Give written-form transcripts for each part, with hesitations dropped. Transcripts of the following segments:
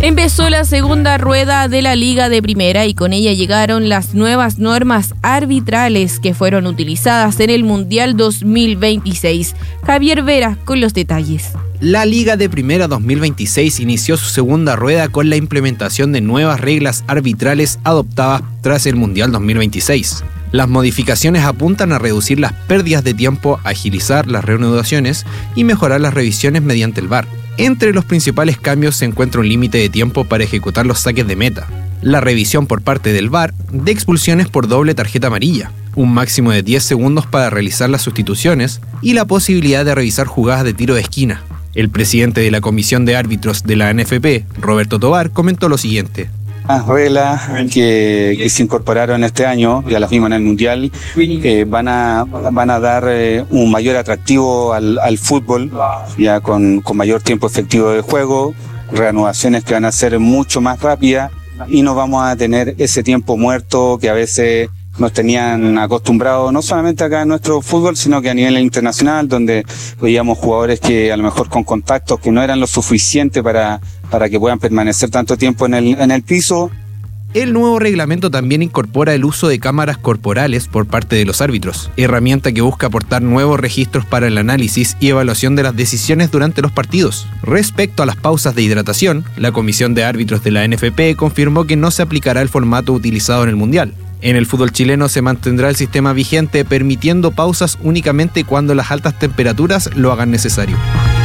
Empezó la segunda rueda de la Liga de Primera y con ella llegaron las nuevas normas arbitrales que fueron utilizadas en el Mundial 2026. Javier Vera con los detalles. La Liga de Primera 2026 inició su segunda rueda con la implementación de nuevas reglas arbitrales adoptadas tras el Mundial 2026. Las modificaciones apuntan a reducir las pérdidas de tiempo, agilizar las reanudaciones y mejorar las revisiones mediante el VAR. Entre los principales cambios se encuentra un límite de tiempo para ejecutar los saques de meta, la revisión por parte del VAR de expulsiones por doble tarjeta amarilla, un máximo de 10 segundos para realizar las sustituciones y la posibilidad de revisar jugadas de tiro de esquina. El presidente de la Comisión de Árbitros de la NFP, Roberto Tobar, comentó lo siguiente. Las reglas que se incorporaron este año, ya las vimos en el Mundial, van a dar un mayor atractivo al fútbol, ya con mayor tiempo efectivo de juego, reanudaciones que van a ser mucho más rápidas y no vamos a tener ese tiempo muerto que a veces nos tenían acostumbrados, no solamente acá en nuestro fútbol, sino que a nivel internacional, donde veíamos jugadores que a lo mejor con contactos que no eran lo suficiente para que puedan permanecer tanto tiempo en el piso. El nuevo reglamento también incorpora el uso de cámaras corporales por parte de los árbitros, herramienta que busca aportar nuevos registros para el análisis y evaluación de las decisiones durante los partidos. Respecto a las pausas de hidratación, la Comisión de Árbitros de la NFP confirmó que no se aplicará el formato utilizado en el Mundial. En el fútbol chileno se mantendrá el sistema vigente, permitiendo pausas únicamente cuando las altas temperaturas lo hagan necesario.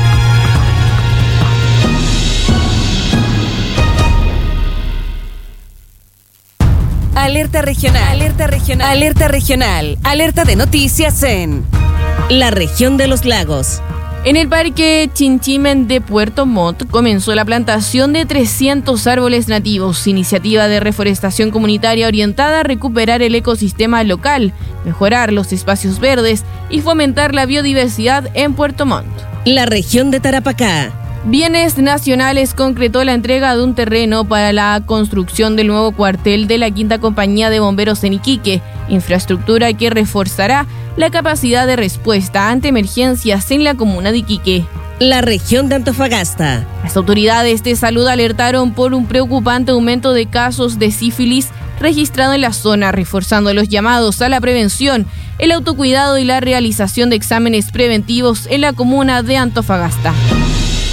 Alerta regional, alerta regional, alerta regional, alerta de noticias en la región de los lagos. En el Parque Chinchimen de Puerto Montt comenzó la plantación de 300 árboles nativos, iniciativa de reforestación comunitaria orientada a recuperar el ecosistema local, mejorar los espacios verdes y fomentar la biodiversidad en Puerto Montt. La región de Tarapacá. Bienes Nacionales concretó la entrega de un terreno para la construcción del nuevo cuartel de la Quinta Compañía de Bomberos en Iquique, infraestructura que reforzará la capacidad de respuesta ante emergencias en la comuna de Iquique. La región de Antofagasta. Las autoridades de salud alertaron por un preocupante aumento de casos de sífilis registrado en la zona, reforzando los llamados a la prevención, el autocuidado y la realización de exámenes preventivos en la comuna de Antofagasta.